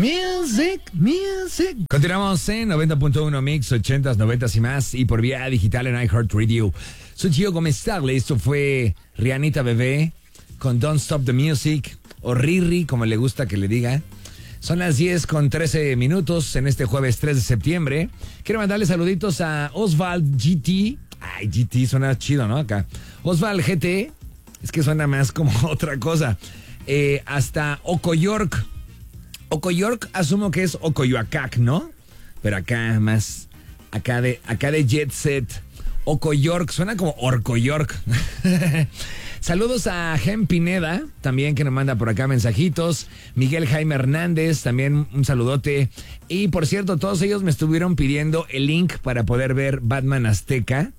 Music. Continuamos en 90.1 Mix, 80s, 90s y más, y por vía digital en iHeartRadio. Soy Gio Gómez Tagle. Esto fue Rihanna Bebé con Don't Stop the Music, o Riri, como le gusta que le diga. Son las 10:13 en este jueves 3 de septiembre. Quiero mandarle saluditos a Osvald GT. Ay, GT suena chido, ¿no? Acá. Osvald GT, es que suena más como otra cosa. Hasta Ocoyork. Ocoyork asumo que es Ocoyoacac, ¿no? Pero acá más, acá de Jet Set. Ocoyork, suena como Orcoyork. Saludos a Gem Pineda, también que nos manda por acá mensajitos. Miguel Jaime Hernández, también un saludote. Y por cierto, todos ellos me estuvieron pidiendo el link para poder ver Batman Azteca.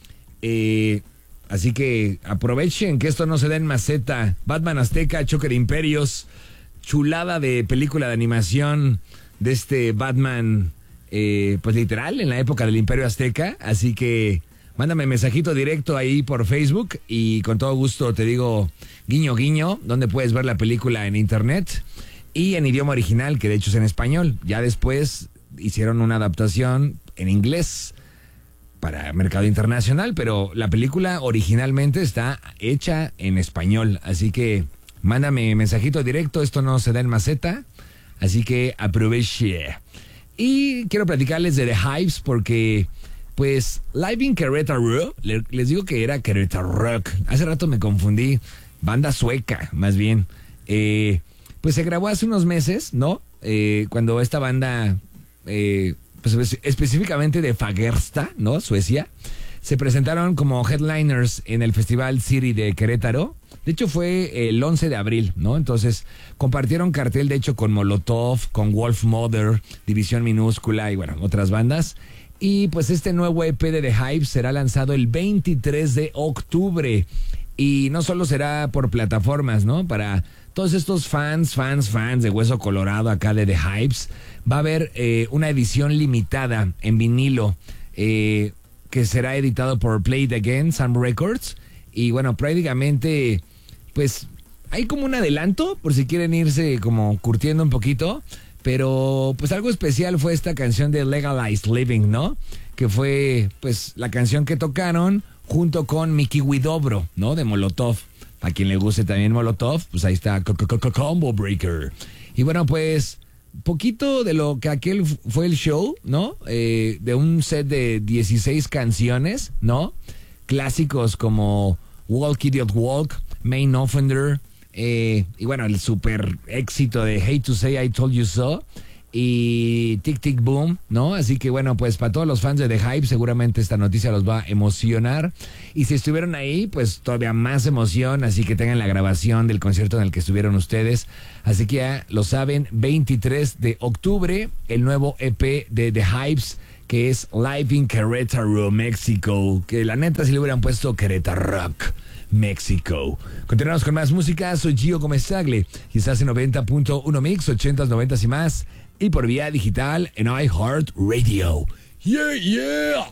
Así que aprovechen que esto no se da en maceta. Batman Azteca, Choque de Imperios, chulada de película de animación de este Batman, pues literal, en la época del Imperio Azteca. Así que mándame mensajito directo ahí por Facebook y con todo gusto te digo guiño guiño, donde puedes ver la película en internet y en idioma original, que de hecho es en español. Ya después hicieron una adaptación en inglés para mercado internacional, pero la película originalmente está hecha en español. Así que mándame mensajito directo, esto no se da en maceta, así que aproveche. Y quiero platicarles de The Hives porque, pues, Live in Querétaro, les digo que era Querétaro Rock. Hace rato me confundí, banda sueca, más bien. Pues se grabó hace unos meses, ¿no? Cuando esta banda, pues específicamente de Fagersta, ¿no? Suecia, se presentaron como headliners en el Festival City de Querétaro. De hecho fue el 11 de abril, ¿no? Entonces compartieron cartel, de hecho, con Molotov, con Wolf Mother, División Minúscula y bueno, otras bandas. Y pues este nuevo EP de The Hives será lanzado el 23 de octubre. Y no solo será por plataformas, ¿no? Para todos estos fans de Hueso Colorado acá de The Hives, va a haber una edición limitada en vinilo que será editado por Play It Again, Sun Records. Y bueno, prácticamente, pues, hay como un adelanto, por si quieren irse como curtiendo un poquito. Pero, pues, algo especial fue esta canción de Legalized Living, ¿no? Que fue, pues, la canción que tocaron junto con Miki Widobro, ¿no? De Molotov. A quien le guste también Molotov, pues ahí está Combo Breaker. Y bueno, pues, poquito de lo que aquel fue el show, ¿no? De un set de 16 canciones, ¿no? Clásicos como Walk Idiot Walk, Main Offender, y bueno, el super éxito de Hate to Say I Told You So y Tic Tic Boom, ¿no? Así que bueno, pues para todos los fans de The Hype seguramente esta noticia los va a emocionar, y si estuvieron ahí, pues todavía más emoción, así que tengan la grabación del concierto en el que estuvieron ustedes. Así que ya lo saben, 23 de octubre, el nuevo EP de The Hypes, que es Live in Querétaro, México, que la neta si le hubieran puesto Querétaro Rock, México. Continuamos con más música. Soy Gio Gómez Tagle y estás en 90.1 Mix, 80s, 90s y más, y por vía digital en iHeartRadio. Yeah.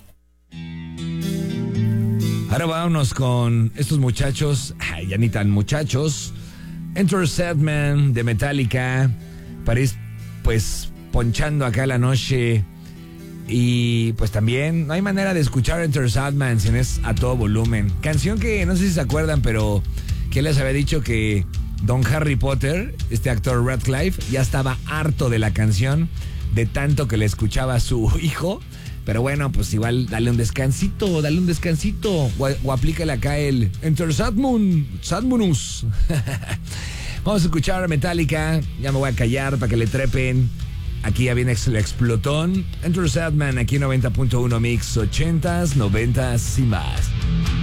Ahora vámonos con estos muchachos, ya ni tan muchachos. Enter Sandman de Metallica, París, pues ponchando acá la noche. Y pues también no hay manera de escuchar Enter Sandman si no es a todo volumen. Canción que no sé si se acuerdan, pero que les había dicho que Don Harry Potter, este actor Radcliffe, ya estaba harto de la canción, de tanto que le escuchaba a su hijo. Pero bueno, pues igual dale un descansito. O aplícale acá el Enter Sandmanus. Vamos a escuchar a Metallica. Ya me voy a callar para que le trepen. Aquí ya viene el explotón. Enter Sandman, aquí 90.1 Mix, 80s, 90s y más.